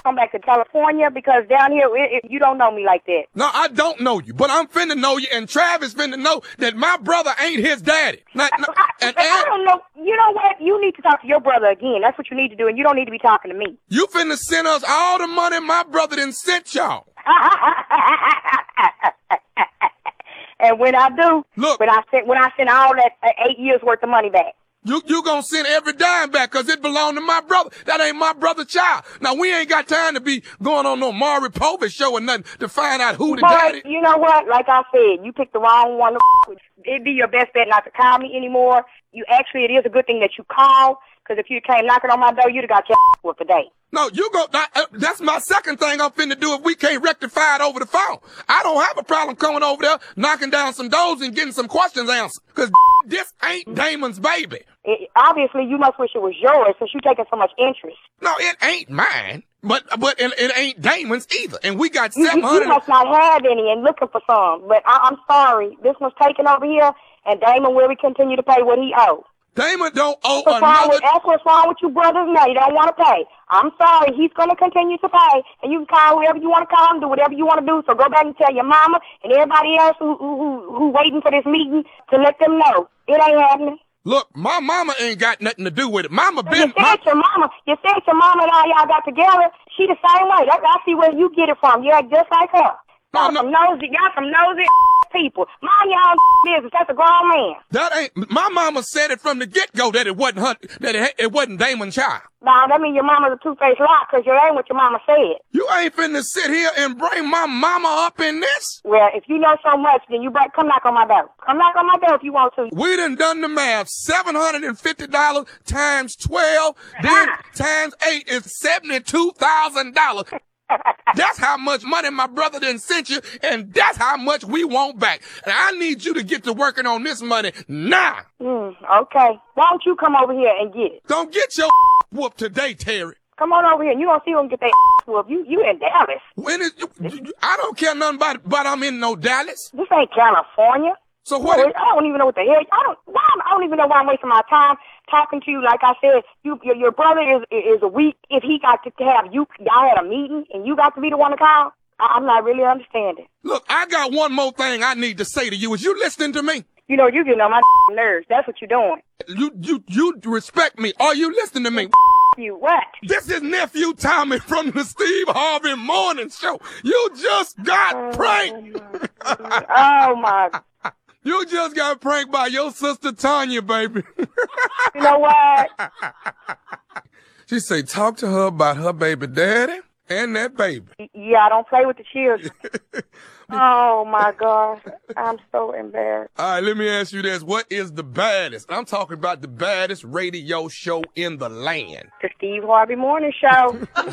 come back to California? Because down here, you don't know me like that. No, I don't know you, but I'm finna know you, and Travis finna know that my brother ain't his daddy. I don't know. You know what? You need to talk to your brother again. That's what you need to do, and you don't need to be talking to me. You finna send us all the money my brother done sent y'all. And when I do, look, when I send all that 8 years worth of money back. You gonna send every dime back because it belonged to my brother. That ain't my brother's child. Now, we ain't got time to be going on no Maury Povich show or nothing to find out who the daddy. You know what? Like I said, you picked the wrong one to with. It'd be your best bet not to call me anymore. It is a good thing that you called, because if you came knocking on my door, you'd have got your with today. No, that's my second thing I'm finna do if we can't rectify it over the phone. I don't have a problem coming over there, knocking down some doors and getting some questions answered, because this ain't Damon's baby. Obviously, you must wish it was yours since you're taking so much interest. No, it ain't mine, but it ain't Damon's either. And we got 700. You must not have any and looking for some. But I'm sorry, this one's taken over here, and Damon will continue to pay what he owes. Damon don't owe another. That's what's wrong with you brothers now. You don't want to pay. I'm sorry. He's going to continue to pay, and you can call whoever you want to call and do whatever you want to do. So go back and tell your mama and everybody else who waiting for this meeting to let them know it ain't happening. Look, my mama ain't got nothing to do with it. Mama You said your mama and all y'all got together. She the same way. I see where you get it from. You act just like her. Y'all some nosy people. Mind your own business. That's a grown man. That ain't. My mama said it from the get-go that it wasn't her. That it wasn't Damon's child. Nah, that means your mama's a two-faced lie, because you ain't what your mama said. You ain't finna sit here and bring my mama up in this. Well, if you know so much, then come knock on my door. Come knock on my door if you want to. We done the math. $750 times 12, then times 8 is $72,000. That's how much money my brother done sent you, and that's how much we want back. And I need you to get to working on this money now. Okay. Why don't you come over here and get it? Don't get your whooped today, Terry. Come on over here, and you gonna see them get their whooped. You in Dallas. I don't care nothing about I'm in no Dallas. This ain't California. So what? I don't even know what the hell. I don't even know why I'm wasting my time talking to you. Like I said, your brother is a weak. If he got to have y'all had a meeting and you got to be the one to call, I'm not really understanding. Look, I got one more thing I need to say to you. Is you listening to me? You know, you getting on my nerves. That's what you're doing. You respect me. Are you listening to me? You what? This is Nephew Tommy from the Steve Harvey Morning Show. You just got pranked. Oh my. You just got pranked by your sister Tanya, baby. You know what? She say, talk to her about her baby daddy and that baby. Yeah, I don't play with the children. Oh, my God. I'm so embarrassed. All right, let me ask you this. What is the baddest? I'm talking about the baddest radio show in the land. The Steve Harvey Morning Show. All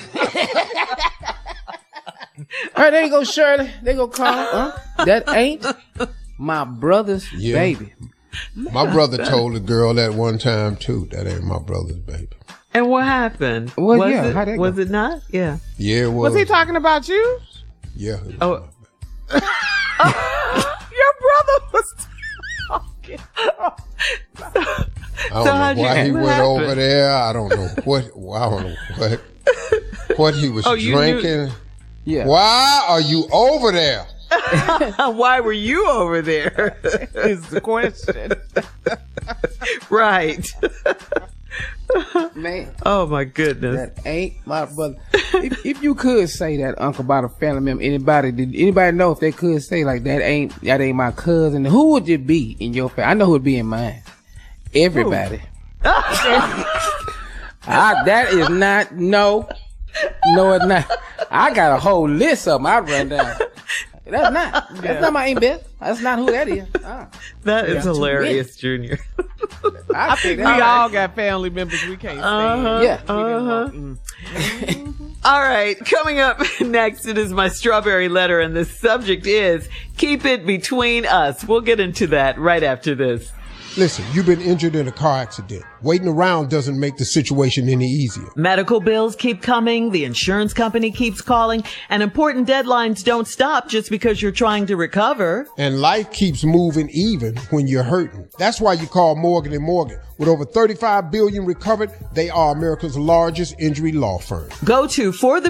right, there you go, Shirley. There you go, Carl. That ain't my brother's baby. My brother told the girl that one time, too. That ain't my brother's baby. And what happened? Well, was it not? Yeah. Yeah, it was. Was he talking about you? Yeah. Oh. Your brother was talking. I don't know why he went over there. I don't know what he was drinking. Yeah. Why are you over there? Why were you over there? Is the question. Right. Man. Oh my goodness. That ain't my brother. If you could say that, Uncle, about a family member, did anybody know if they could say like that ain't my cousin? Who would it be in your family? I know who would be in mine. Everybody. That is not no, it's not. I got a whole list of them I'd run down. That's not my Aunt Beth. That's not who that is. That is hilarious, Junior. I think we all got family members we can't stand. Yeah. All right, coming up next, it is my strawberry letter, and the subject is keep it between us. We'll get into that right after this. Listen, you've been injured in a car accident. Waiting around doesn't make the situation any easier. Medical bills keep coming, the insurance company keeps calling, and important deadlines don't stop just because you're trying to recover. And life keeps moving even when you're hurting. That's why you call Morgan & Morgan. With over $35 billion recovered, they are America's largest injury law firm. Go to